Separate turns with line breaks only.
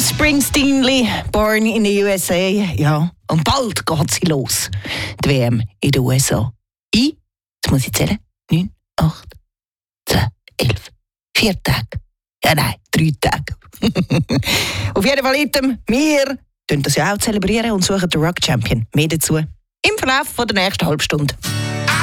Springsteenly, born in the USA, ja. Und bald geht sie los. Die WM in den USA. Jetzt muss ich zählen, 9, 8, 10, 11, 4 Tage. Ja, nein, 3 Tage. Auf jeden Fall, wir das ja auch zelebrieren und suchen den Rock Champion. Mehr dazu im Verlauf der nächsten halben Stunde.